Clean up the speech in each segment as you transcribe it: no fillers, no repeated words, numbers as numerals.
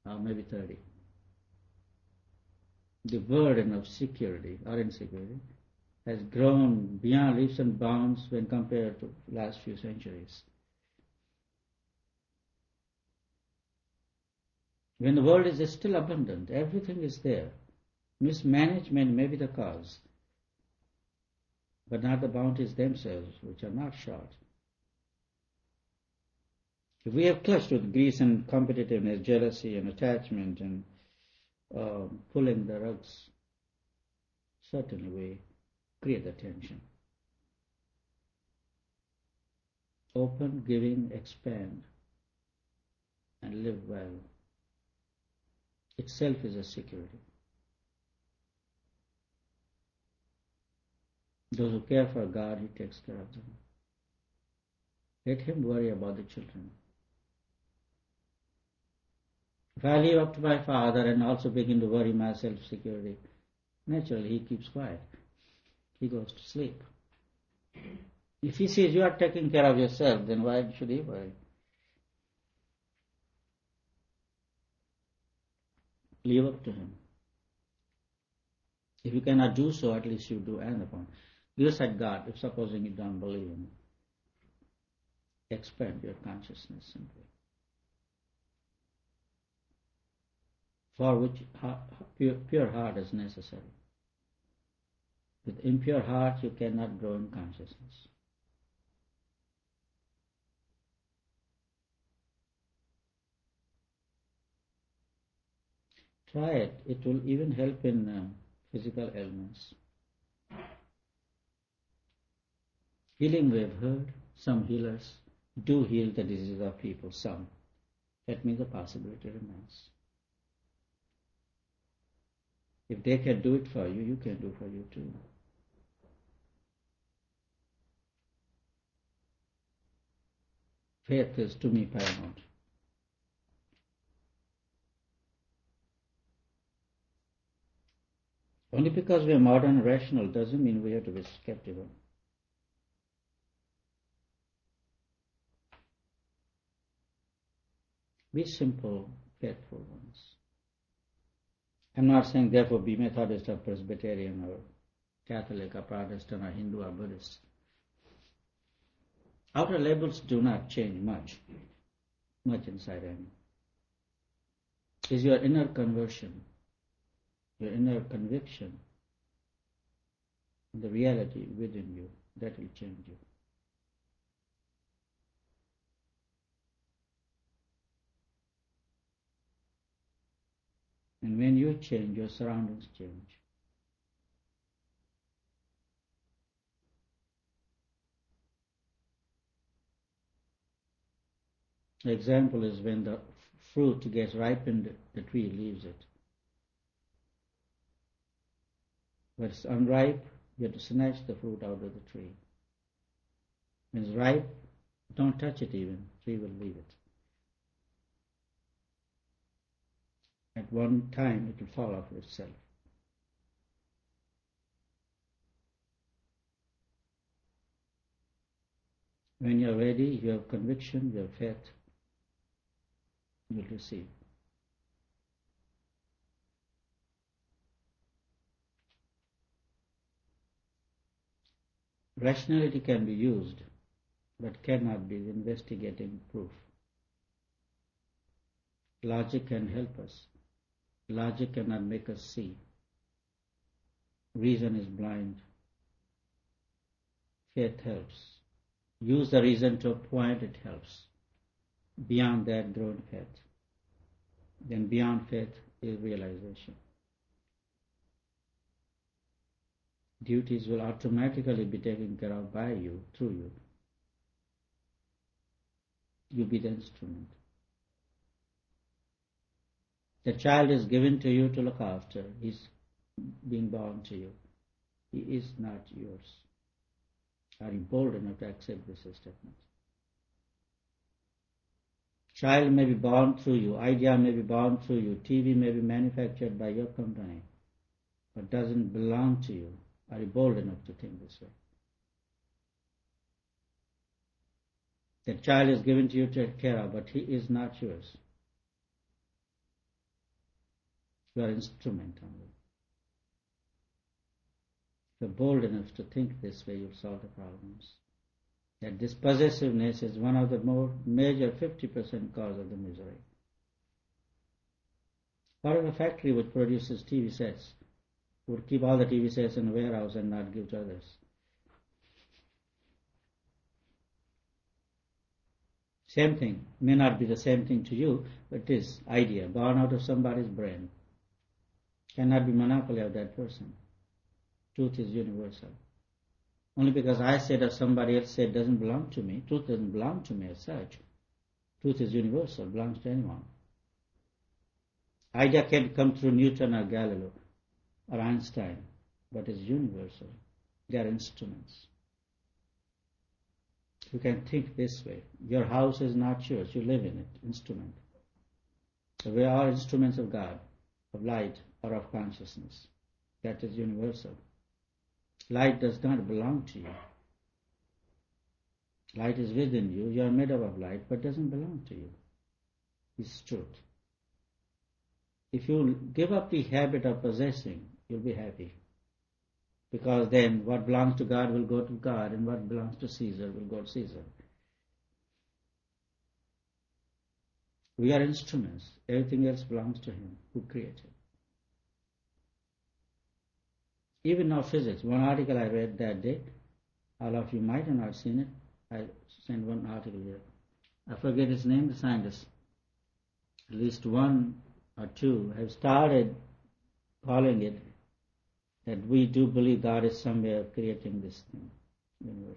or maybe 30. The burden of security or insecurity has grown beyond leaps and bounds when compared to the last few centuries. When the world is still abundant, everything is there. Mismanagement may be the cause, but not the bounties themselves, which are not short. If we have clutched with grease and competitiveness, jealousy and attachment and pulling the rugs, certainly we create the tension. Open, giving, expand, and live well itself is a security. Those who care for God, He takes care of them. Let Him worry about the children. If I live up to my Father and also begin to worry myself security, naturally He keeps quiet. He goes to sleep. If He sees you are taking care of yourself, then why should He worry? Live up to Him. If you cannot do so, at least you do end upon. You said God, if supposing you don't believe in it, expand your consciousness simply. For which pure heart is necessary. With impure heart you cannot grow in consciousness. Try it. It will even help in physical ailments. Healing we have heard. Some healers do heal the disease of people. Some. That means the possibility remains. If they can do it for you, you can do for you too. Faith is to me paramount. Only because we are modern and rational doesn't mean we have to be skeptical. Be simple, faithful ones. I'm not saying therefore be Methodist or Presbyterian or Catholic or Protestant or Hindu or Buddhist. Outer labels do not change much inside them. It's your inner conversion, your inner conviction, the reality within you that will change you. And when you change, your surroundings change. The example is when the fruit gets ripened, the tree leaves it. When it's unripe, you have to snatch the fruit out of the tree. When it's ripe, don't touch it even, the tree will leave it. At one time, it will fall off itself. When you are ready, you have conviction, you have faith, you will receive. Rationality can be used, but cannot be the investigating proof. Logic can help us. Logic cannot make us see. Reason is blind. Faith helps. Use the reason to a point, it helps. Beyond that, grow in faith. Then beyond faith is realization. Duties will automatically be taken care of by you, through you. You be the instrument. The child is given to you to look after. He's being born to you. He is not yours. Are you bold enough to accept this statement? Child may be born through you. Idea may be born through you. TV may be manufactured by your company, but doesn't belong to you. Are you bold enough to think this way? The child is given to you to take care of, but he is not yours. You are instrument only. If you're bold enough to think this way, you'll solve the problems. That this possessiveness is one of the more major 50% cause of the misery. What if a factory which produces TV sets would keep all the TV sets in a warehouse and not give to others? Same thing. May not be the same thing to you, but it is idea born out of somebody's brain. Cannot be monopoly of that person. Truth is universal. Only because I said or somebody else said doesn't belong to me. Truth doesn't belong to me as such. Truth is universal, belongs to anyone. Idea can come through Newton or Galileo or Einstein, but it's universal. They are instruments. You can think this way. Your house is not yours, you live in it, instrument. So we are instruments of God, of light or of consciousness. That is universal. Light does not belong to you. Light is within you. You are made up of light, but doesn't belong to you. It's truth. If you give up the habit of possessing, you'll be happy. Because then what belongs to God will go to God, and what belongs to Caesar will go to Caesar. We are instruments. Everything else belongs to Him who created. Even now physics, one article I read that day, all of you might have not seen it. I sent one article here. I forget his name, the scientist. At least one or two have started calling it that we do believe God is somewhere creating this thing, universe.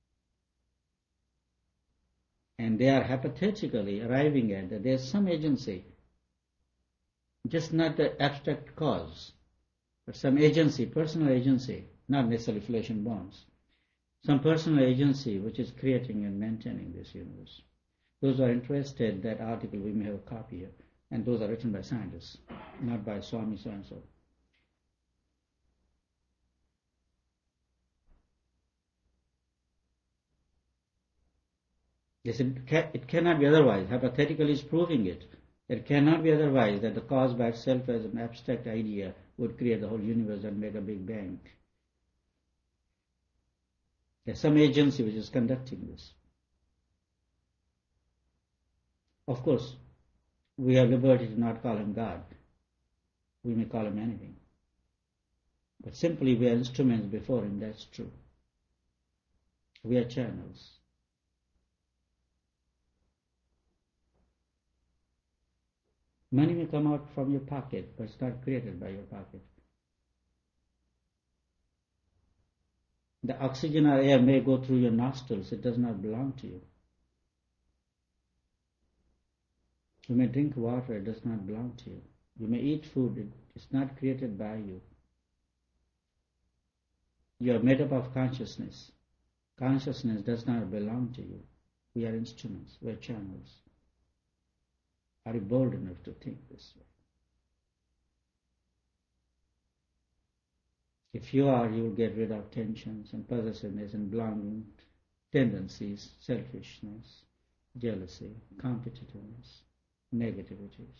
And they are hypothetically arriving at that there is some agency, just not the abstract cause, but some agency, personal agency, not necessarily flesh and bones. Some personal agency which is creating and maintaining this universe. Those who are interested, that article we may have a copy here, and those are written by scientists, not by Swami so-and-so. Yes, it cannot be otherwise. Hypothetically is proving it. It cannot be otherwise that the cause by itself as an abstract idea would create the whole universe and make a big bang. There's some agency which is conducting this. Of course, we have liberty to not call Him God. We may call Him anything. But simply we are instruments before Him, that's true. We are channels. Money may come out from your pocket, but it's not created by your pocket. The oxygen or air may go through your nostrils, it does not belong to you. You may drink water, it does not belong to you. You may eat food, it's not created by you. You are made up of consciousness. Consciousness does not belong to you. We are instruments, we are channels. Are you bold enough to think this way? If you are, you will get rid of tensions and possessiveness and belonging tendencies, selfishness, jealousy, competitiveness, negativities.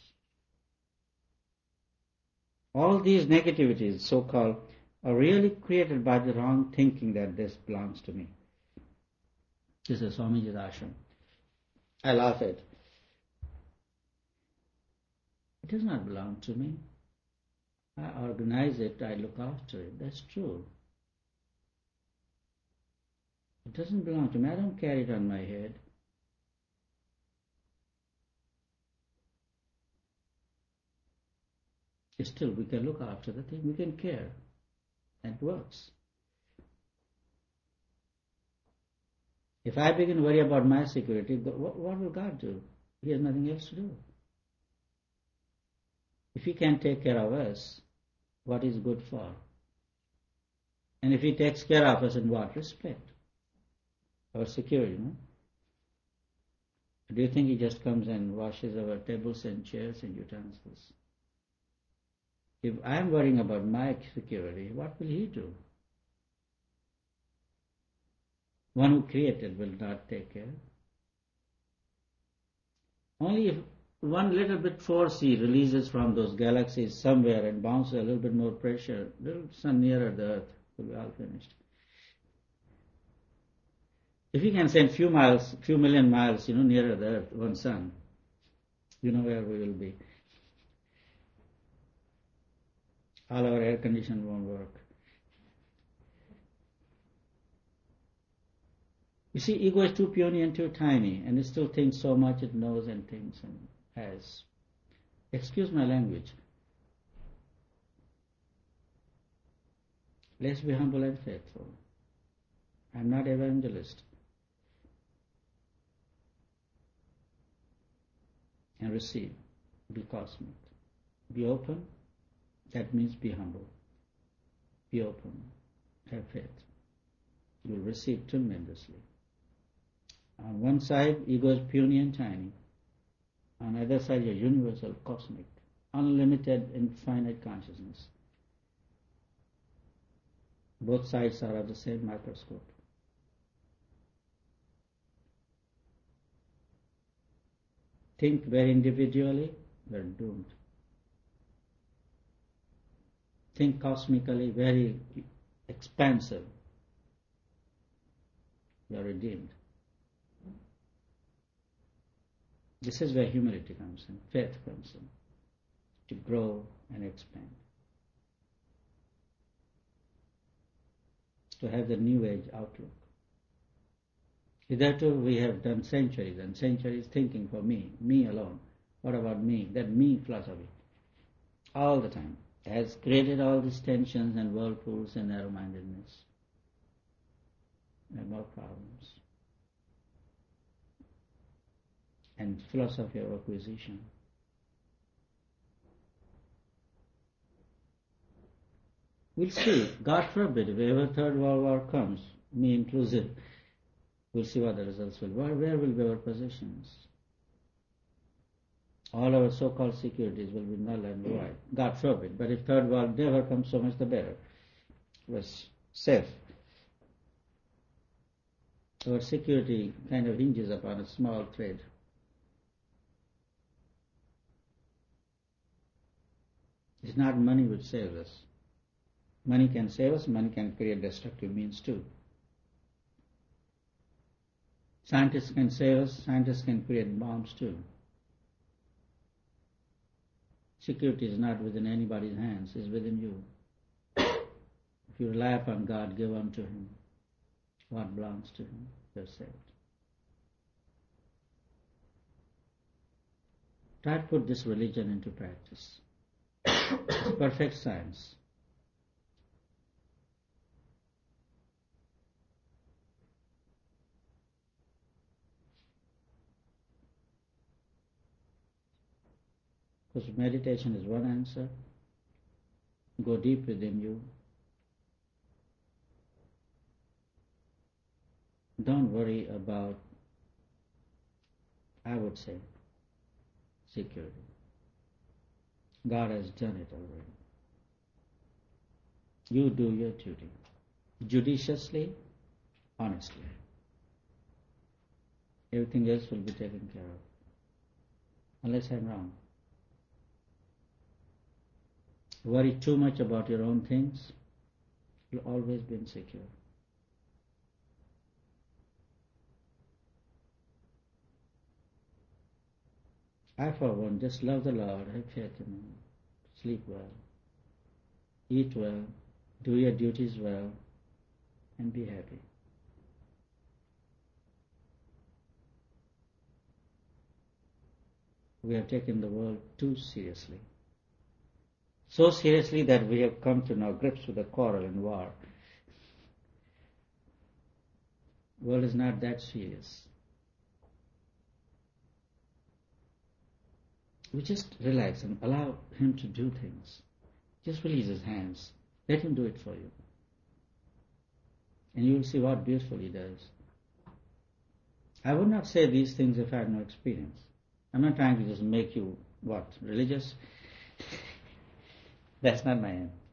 All these negativities, so-called, are really created by the wrong thinking that this belongs to me. This is Swamiji's ashram. I laugh at it. It does not belong to me. I organize it, I look after it. That's true. It doesn't belong to me. I don't carry it on my head. Still, we can look after the thing. We can care. And it works. If I begin to worry about my security, what will God do? He has nothing else to do. If He can take care of us, what is good for? And if He takes care of us in what respect? Our security, no? Do you think He just comes and washes our tables and chairs and utensils? If I am worrying about my security, what will He do? One who created will not take care. Only if one little bit force he releases from those galaxies somewhere and bounces a little bit more pressure, little sun nearer the Earth, will be all finished. If you can send few million miles, nearer the Earth, one sun, you know where we will be. All our air condition won't work. You see, ego is too puny and too tiny, and it still thinks so much it knows and thinks and has. Excuse my language. Let's be humble and faithful. I'm not evangelist. And receive. Be cosmic. Be open. That means be humble. Be open. Have faith. You'll receive tremendously. On one side, ego is puny and tiny. On the other side, you're universal, cosmic, unlimited, infinite consciousness. Both sides are of the same microscope. Think very individually, you're doomed. Think cosmically, very expansive, you're redeemed. This is where humility comes in, faith comes in, to grow and expand. To have the new age outlook. Hitherto we have done centuries and centuries thinking for me alone. What about me? That me philosophy, all the time, has created all these tensions and whirlpools and narrow-mindedness and more problems. And philosophy of acquisition. We'll see. God forbid, if ever Third World War comes, me inclusive, we'll see what the results will be. Where will be our positions? All our so-called securities will be null and void. God forbid. But if Third World never comes, so much the better. We're safe. Our security kind of hinges upon a small trade. It's not money which saves us. Money can save us, money can create destructive means too. Scientists can save us, scientists can create bombs too. Security is not within anybody's hands, it's within you. If you rely upon God, give unto Him what belongs to Him, you're saved. Try to put this religion into practice. It's perfect science. Because meditation is one answer. Go deep within you. Don't worry about, I would say, security. God has done it already. You do your duty. Judiciously, honestly. Everything else will be taken care of. Unless I'm wrong. Worry too much about your own things, you'll always be insecure. I, for one, just love the Lord, have faith in Him, sleep well, eat well, do your duties well, and be happy. We have taken the world too seriously. So seriously that we have come to now grips with the quarrel and war. The world is not that serious. We just relax and allow Him to do things. Just release His hands. Let Him do it for you. And you will see what beautiful He does. I would not say these things if I had no experience. I'm not trying to just make you, religious? That's not my aim.